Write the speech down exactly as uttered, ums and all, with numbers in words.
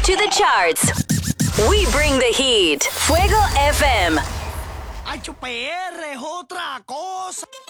to the charts. We bring the heat. Fuego F M. H P R es otra cosa.